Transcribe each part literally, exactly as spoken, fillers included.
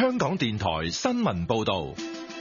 香港電台新聞報道。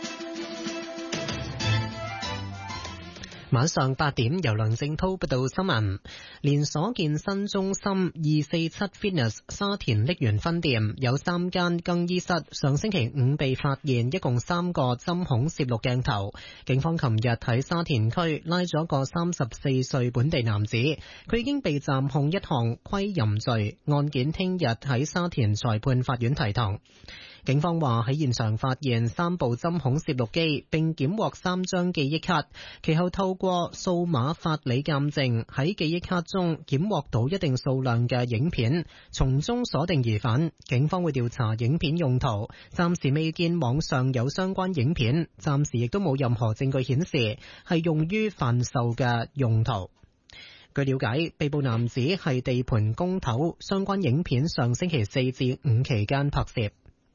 晚上八點，由梁正濤報道新聞。連鎖健身中心二四七 Fitness 沙田瀝源分店有三間更衣室，上星期五被發現一共三個針孔攝錄鏡頭。警方琴日喺沙田區拉咗個三十四歲本地男子，佢已經被暫控一項窺淫罪，案件聽日喺沙田裁判法院提堂。警方話喺現場發現三部針孔攝錄機，並檢獲三張記憶卡，其後透過數碼法理鑑證喺記憶卡中檢獲到一定數量嘅影片，從中鎖定疑犯。警方會調查影片用途，暫時未見網上有相關影片，暫時亦都冇任何證據顯示係用於販售嘅用途。據了解，被捕男子係地盤工頭，相關影片上星期四至五期間拍攝。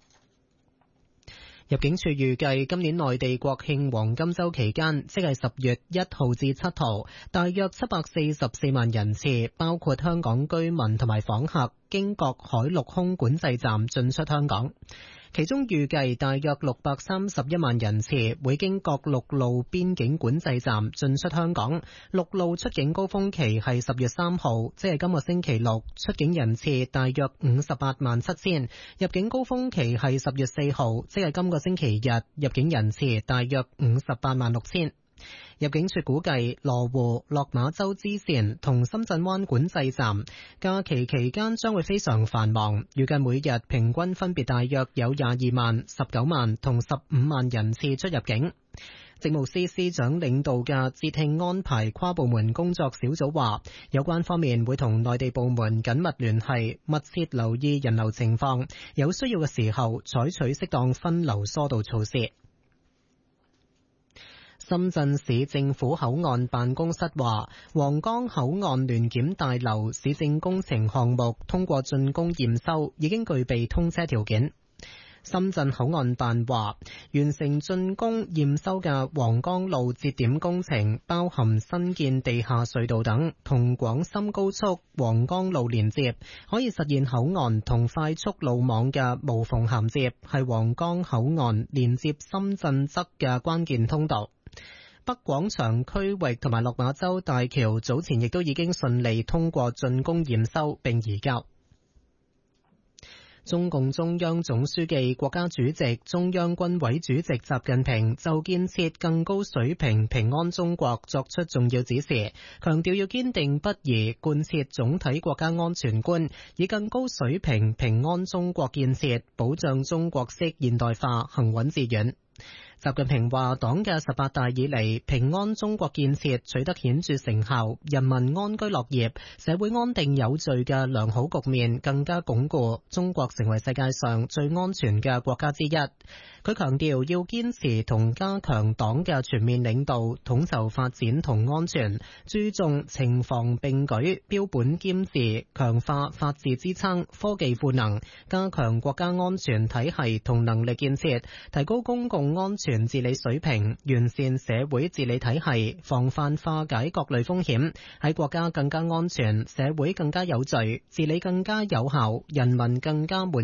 入境處預計今年內地國慶黃金週期間，即係十月一號至七號，大約七百四十四萬人次，包括香港居民同埋訪客，經各海陸空管制站進出香港。其中預計大約六百三十一萬人次會經各陸路邊境管制站進出香港。陸路出境高峰期係十月三號，即係今個星期六，出境人次大約五十八萬七千。入境高峰期係十月四號，即係今個星期日，入境人次大約五十八萬六千。入境處估計羅湖、落馬洲支線同深圳灣管制站假期期間將會非常繁忙，預計每日平均分別大約有廿二萬、十九萬同十五萬人次出入境。政務司司長領導嘅節慶安排跨部門工作小組話，有關方面會同內地部門緊密聯繫，密切留意人流情況，有需要嘅時候採取適當分流疏導措施。深圳市政府口岸辦公室話，皇崗口岸聯檢大樓市政工程項目通過竣工驗收，已經具備通車條件。深圳口岸辦話，完成竣工驗收嘅皇崗路節點工程，包含新建地下隧道等，同廣深高速皇崗路連接，可以實現口岸同快速路網嘅無縫銜接，係皇崗口岸連接深圳側嘅關鍵通道。北廣場區域同埋落馬洲大橋早前亦都已經順利通過竣工驗收並移交。中共中央總書記、國家主席、中央軍委主席習近平就建設更高水平平安中國作出重要指示，強調要堅定不移貫徹總體國家安全觀，以更高水平平安中國建設保障中國式現代化行穩致遠。習近平話，黨嘅十八大以嚟，平安中國建設取得顯著成效，人民安居樂業、社會安定有序嘅良好局面更加鞏固，中國成為世界上最安全嘅國家之一。佢強調要堅持同加強黨嘅全面領導，統籌發展同安全，注重情防並舉、標本兼治，強化法治支撐、科技賦能，加強國家安全體系同能力建設，提高公共安全治理水平，完善社會治理體系，防範化解各類風險，喺國家更加安全、社會更加有序、治理更加有效、人民更加滿